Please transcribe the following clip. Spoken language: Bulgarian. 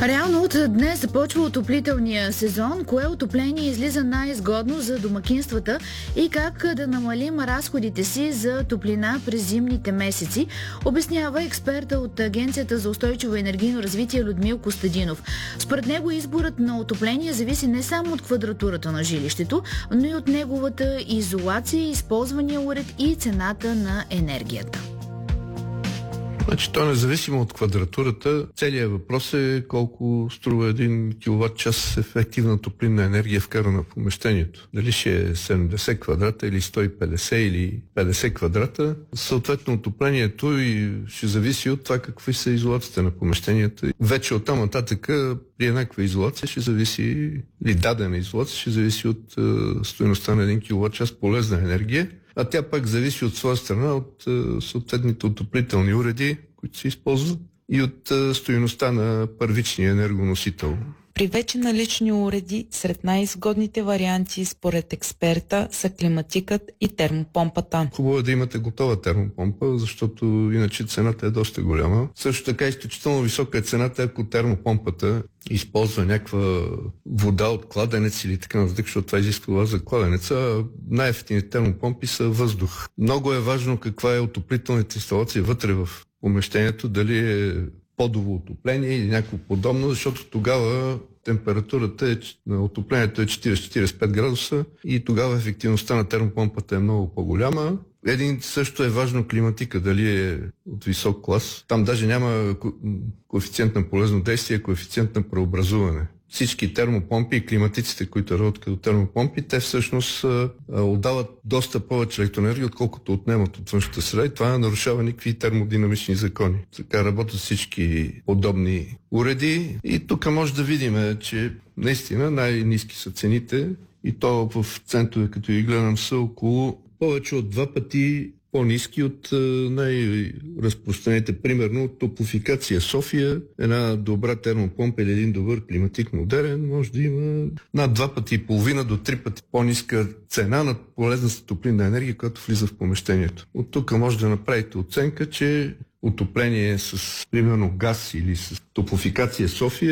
Реално от днес започва отоплителния сезон. Кое отопление излиза най-изгодно за домакинствата и как да намалим разходите си за топлина през зимните месеци, обяснява експерта от Агенцията за устойчиво енергийно развитие Людмил Костадинов. Според него изборът на отопление зависи не само от квадратурата на жилището, но и от неговата изолация, използвания уред и цената на енергията. Значи, то независимо от квадратурата, целият въпрос е колко струва 1 киловатт-час ефективна топлинна енергия вкарана в помещението. Дали ще е 70 квадрата или 150 или 50 квадрата. Съответно, отоплението и ще зависи от това какви са изолациите на помещенията. Вече оттам нататък при еднаква изолация ще зависи, или дадена изолация ще зависи от стойността на 1 киловатт-час полезна енергия. А тя пак зависи от своя страна от съответните отоплителни уреди, които се използват, и от стойността на първичния енергоносител. При вече налични уреди, сред най-изгодните варианти според експерта са климатикът и термопомпата. Хубаво е да имате готова термопомпа, защото иначе цената е доста голяма. Също така изключително висока е цената, ако термопомпата използва някаква вода от кладенец или така нататък, защото това изисква вода за кладенеца. Най-ефтините термопомпи са въздух. Много е важно каква е отоплителната инсталация вътре в помещението, дали е подово отопление или някакво подобно, защото тогава температурата на отоплението е 40-45 градуса и тогава ефективността на термопомпата е много по-голяма. Също е важно климатика, дали е от висок клас. Там даже няма коефициент на полезно действие, коефициент на преобразуване. Всички термопомпи и климатиците, които работят като термопомпи, те всъщност отдават доста повече електроенергия, отколкото отнемат от външната среда, и това не нарушава никакви термодинамични закони. Така работят всички подобни уреди и тук може да видим, че наистина най-ниски са цените и то в центрове, като ги гледам, са около повече от 2 пъти по-ниски от най-разпространените. Примерно от Топлофикация София, една добра термопомпа или един добър климатик модерен може да има над 2,5 пъти до 3 пъти по-ниска цена на полезната топлинна енергия, която влиза в помещението. От тук може да направите оценка, че отопление с примерно газ или с Топлофикация София